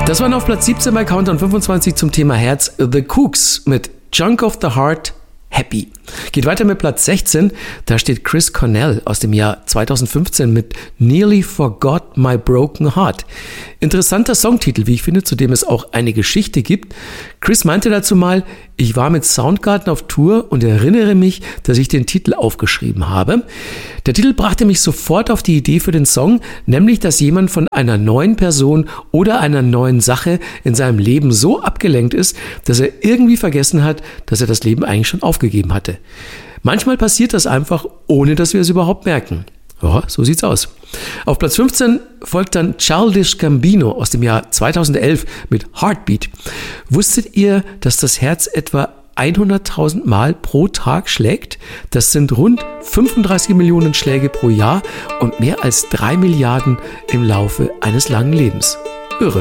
Das waren auf Platz 17 bei Countdown 25 zum Thema Herz The Kooks mit Junk of the Heart Happy. Geht weiter mit Platz 16, da steht Chris Cornell aus dem Jahr 2015 mit Nearly Forgot My Broken Heart. Interessanter Songtitel, wie ich finde, zu dem es auch eine Geschichte gibt. Chris meinte dazu mal, ich war mit Soundgarden auf Tour und erinnere mich, dass ich den Titel aufgeschrieben habe. Der Titel brachte mich sofort auf die Idee für den Song, nämlich, dass jemand von einer neuen Person oder einer neuen Sache in seinem Leben so abgelenkt ist, dass er irgendwie vergessen hat, dass er das Leben eigentlich schon aufgegeben hatte. Manchmal passiert das einfach, ohne dass wir es überhaupt merken. Ja, so sieht's aus. Auf Platz 15 folgt dann Childish Gambino aus dem Jahr 2011 mit Heartbeat. Wusstet ihr, dass das Herz etwa 100.000 Mal pro Tag schlägt? Das sind rund 35 Millionen Schläge pro Jahr und mehr als 3 Milliarden im Laufe eines langen Lebens.